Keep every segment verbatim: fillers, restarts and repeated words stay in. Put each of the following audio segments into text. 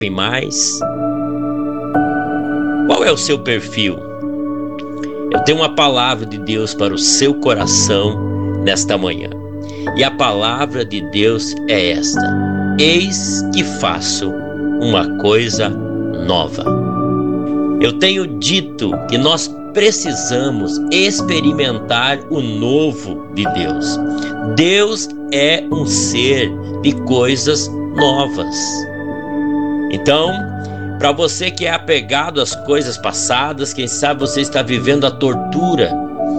mais? Qual é o seu perfil? Eu tenho uma palavra de Deus para o seu coração nesta manhã. E a palavra de Deus é esta: eis que faço uma coisa nova. Eu tenho dito que nós precisamos experimentar o novo de Deus. Deus é um ser de coisas novas. Então, para você que é apegado às coisas passadas, quem sabe você está vivendo a tortura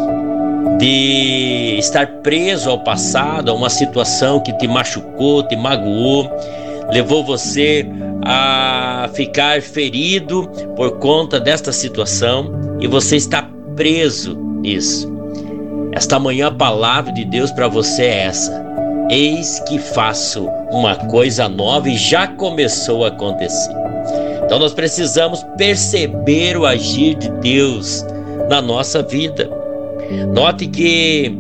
de estar preso ao passado, a uma situação que te machucou, te magoou, levou você a ficar ferido por conta desta situação e você está preso nisso. Esta manhã a palavra de Deus para você é essa: eis que faço uma coisa nova, e já começou a acontecer. Então nós precisamos perceber o agir de Deus na nossa vida. Note que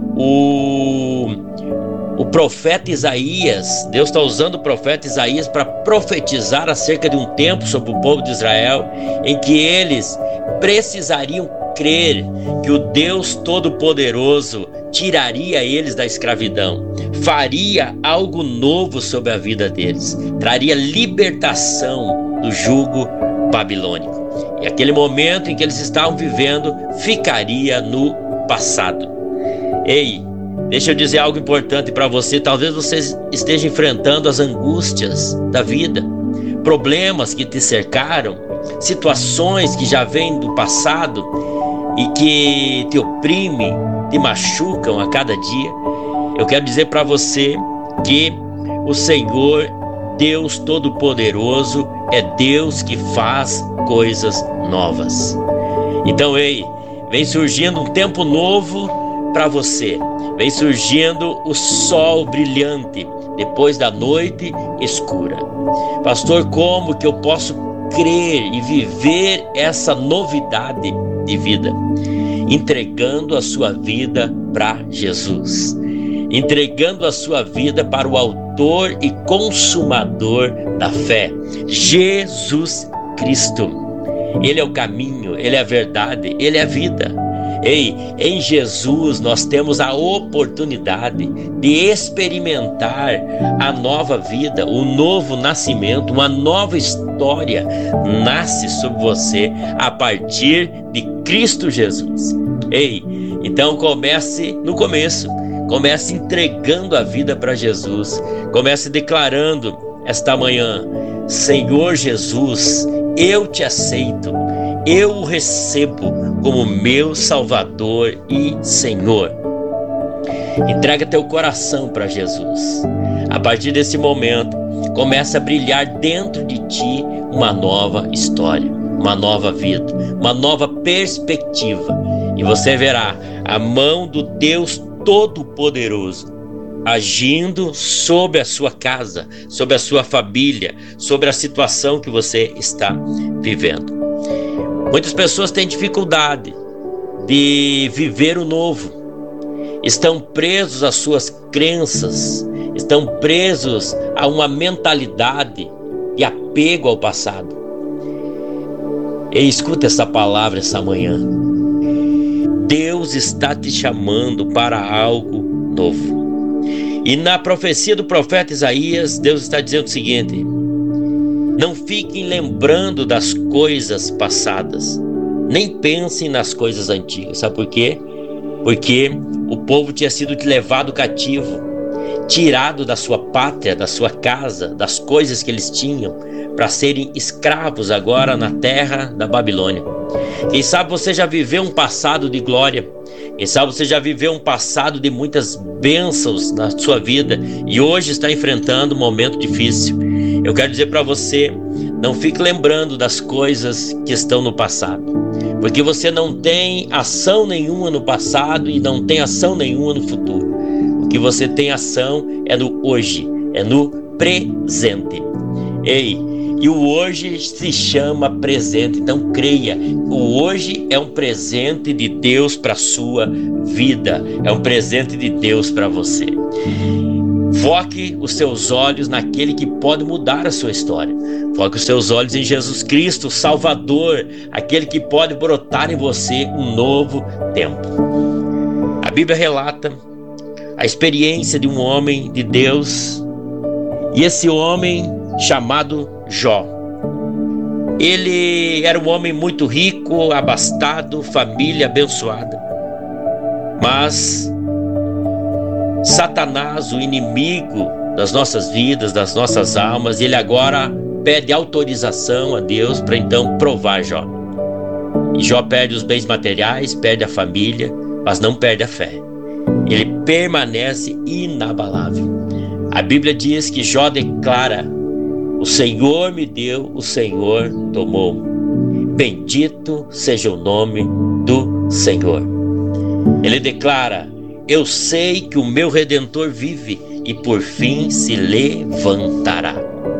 o, o profeta Isaías, Deus está usando o profeta Isaías para profetizar acerca de um tempo sobre o povo de Israel, em que eles precisariam crer que o Deus Todo-Poderoso tiraria eles da escravidão, faria algo novo sobre a vida deles, traria libertação do jugo babilônico. E aquele momento em que eles estavam vivendo ficaria no passado. Ei, deixa eu dizer algo importante para você. Talvez você esteja enfrentando as angústias da vida, problemas que te cercaram, situações que já vêm do passado e que te oprimem, te machucam a cada dia. Eu quero dizer para você que o Senhor, Deus Todo-Poderoso, é Deus que faz coisas novas. Então, ei, vem surgindo um tempo novo para você. Vem surgindo o sol brilhante depois da noite escura. Pastor, como que eu posso crer e viver essa novidade de vida? Entregando a sua vida para Jesus, entregando a sua vida para o autor e consumador da fé, Jesus Cristo. Ele é o caminho, Ele é a verdade, Ele é a vida. Ei, em Jesus nós temos a oportunidade de experimentar a nova vida, o novo nascimento, uma nova história nasce sobre você a partir de Cristo Jesus. Ei, então comece no começo, comece entregando a vida para Jesus, comece declarando esta manhã: Senhor Jesus, eu te aceito, eu o recebo como meu Salvador e Senhor. Entrega teu coração para Jesus. A partir desse momento, começa a brilhar dentro de ti uma nova história, uma nova vida, uma nova perspectiva. E você verá a mão do Deus Todo-Poderoso agindo sobre a sua casa, sobre a sua família, sobre a situação que você está vivendo. Muitas pessoas têm dificuldade de viver o novo, estão presos às suas crenças, estão presos a uma mentalidade de apego ao passado. E escuta essa palavra essa manhã: Deus está te chamando para algo novo. E na profecia do profeta Isaías, Deus está dizendo o seguinte: não fiquem lembrando das coisas passadas, nem pensem nas coisas antigas. Sabe por quê? Porque o povo tinha sido levado cativo, tirado da sua pátria, da sua casa, das coisas que eles tinham, para serem escravos agora na terra da Babilônia. Quem sabe você já viveu um passado de glória, quem sabe você já viveu um passado de muitas bênçãos na sua vida e hoje está enfrentando um momento difícil. Eu quero dizer para você: não fique lembrando das coisas que estão no passado, porque você não tem ação nenhuma no passado e não tem ação nenhuma no futuro. O que você tem ação é no hoje, é no presente. Ei, e o hoje se chama presente, então creia, o hoje é um presente de Deus para a sua vida, é um presente de Deus para você. Foque os seus olhos naquele que pode mudar a sua história. Foque os seus olhos em Jesus Cristo, o Salvador, aquele que pode brotar em você um novo tempo. A Bíblia relata a experiência de um homem de Deus, e esse homem chamado Jó. Ele era um homem muito rico, abastado, família abençoada. Mas Satanás, o inimigo das nossas vidas, das nossas almas, ele agora pede autorização a Deus para então provar Jó. E Jó perde os bens materiais, perde a família, mas não perde a fé. Ele permanece inabalável. A Bíblia diz que Jó declara: o Senhor me deu, o Senhor tomou. Bendito seja o nome do Senhor. Ele declara: eu sei que o meu Redentor vive e por fim se levantará.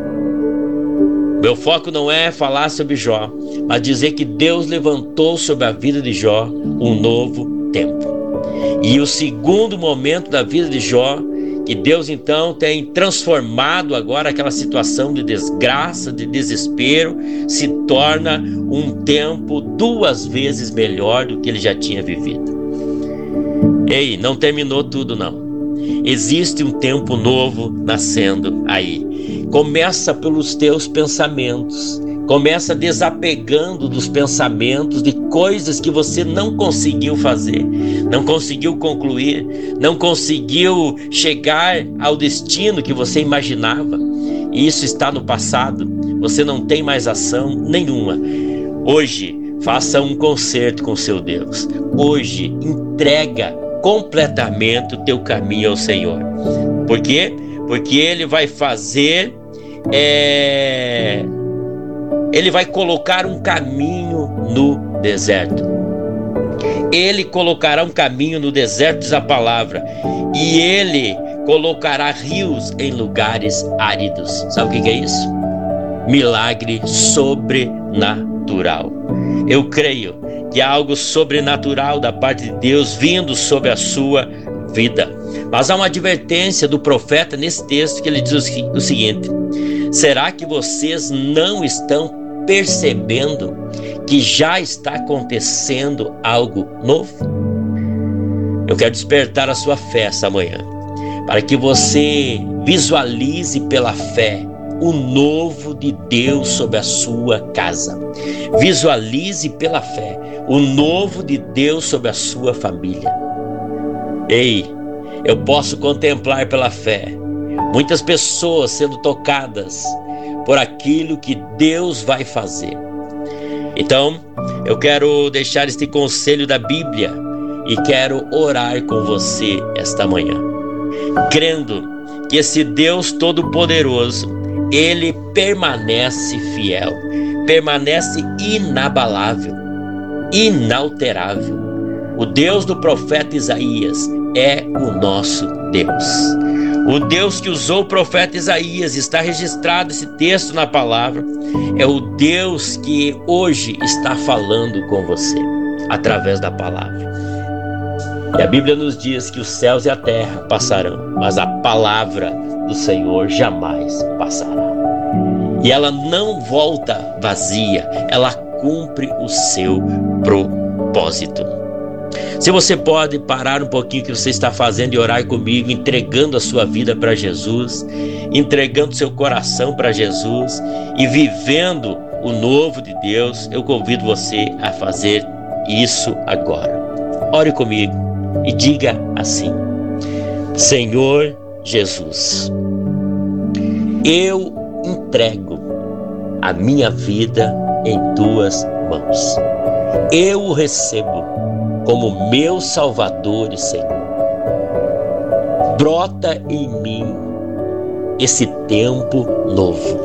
Meu foco não é falar sobre Jó, mas dizer que Deus levantou sobre a vida de Jó um novo tempo. E o segundo momento da vida de Jó, que Deus então tem transformado agora aquela situação de desgraça, de desespero, se torna um tempo duas vezes melhor do que ele já tinha vivido. Ei, não terminou tudo não. Existe um tempo novo nascendo aí. Começa pelos teus pensamentos. Começa desapegando dos pensamentos de coisas que você não conseguiu fazer, não conseguiu concluir, não conseguiu chegar ao destino que você imaginava. E isso está no passado. Você não tem mais ação nenhuma. Hoje, faça um concerto com seu Deus. Hoje, entrega completamente o teu caminho ao Senhor. Por quê? Porque Ele vai fazer... É... Ele vai colocar um caminho no deserto. Ele colocará um caminho no deserto, diz a palavra. E Ele colocará rios em lugares áridos. Sabe o que é isso? Milagre sobrenatural. Eu creio que há algo sobrenatural da parte de Deus vindo sobre a sua vida. Mas há uma advertência do profeta nesse texto que ele diz o seguinte: será que vocês não estão percebendo que já está acontecendo algo novo? Eu quero despertar a sua fé essa manhã, para que você visualize pela fé o novo de Deus sobre a sua casa. Visualize pela fé o novo de Deus sobre a sua família. Ei, eu posso contemplar pela fé muitas pessoas sendo tocadas por aquilo que Deus vai fazer. Então, eu quero deixar este conselho da Bíblia e quero orar com você esta manhã, crendo que esse Deus Todo-Poderoso, Ele permanece fiel, permanece inabalável, inalterável. O Deus do profeta Isaías é o nosso Deus. O Deus que usou o profeta Isaías, está registrado esse texto na palavra, é o Deus que hoje está falando com você, através da palavra. E a Bíblia nos diz que os céus e a terra passarão, mas a palavra do Senhor jamais passará. E ela não volta vazia, ela cumpre o seu propósito. Se você pode parar um pouquinho o que você está fazendo e orar comigo, entregando a sua vida para Jesus, entregando seu coração para Jesus e vivendo o novo de Deus, eu convido você a fazer isso agora. Ore comigo e diga assim: Senhor Jesus, eu entrego a minha vida em tuas mãos. Eu o recebo como meu Salvador e Senhor. Brota em mim esse tempo novo.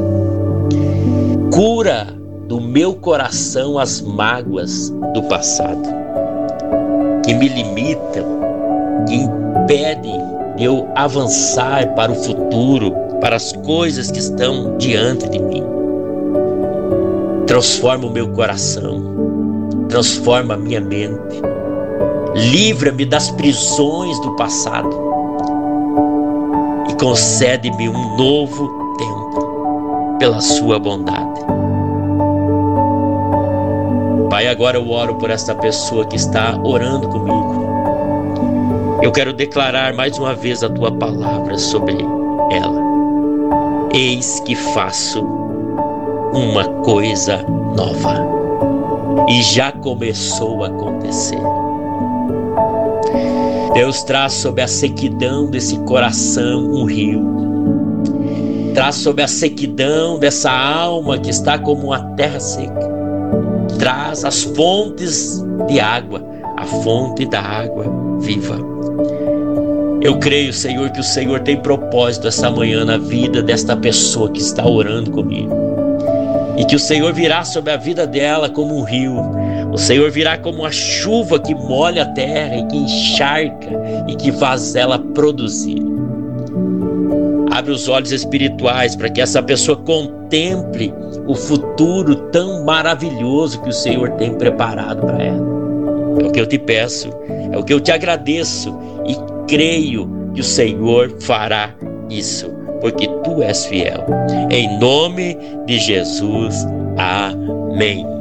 Cura do meu coração as mágoas do passado, que me limitam, que impedem eu avançar para o futuro, para as coisas que estão diante de mim. Transforma o meu coração, transforma a minha mente, livra-me das prisões do passado concede-me um novo tempo pela sua bondade. Pai, agora eu oro por esta pessoa que está orando comigo. Eu quero declarar mais uma vez a tua palavra sobre ela. Eis que faço uma coisa nova, e já começou a acontecer. Deus, traz sobre a sequidão desse coração um rio. Traz sobre a sequidão dessa alma que está como uma terra seca. Traz as fontes de água, a fonte da água viva. Eu creio, Senhor, que o Senhor tem propósito essa manhã na vida desta pessoa que está orando comigo. E que o Senhor virá sobre a vida dela como um rio. O Senhor virá como uma chuva que molha a terra e que encharca e que faz ela produzir. Abre os olhos espirituais para que essa pessoa contemple o futuro tão maravilhoso que o Senhor tem preparado para ela. É o que eu te peço, é o que eu te agradeço e creio que o Senhor fará isso, porque tu és fiel. Em nome de Jesus, amém.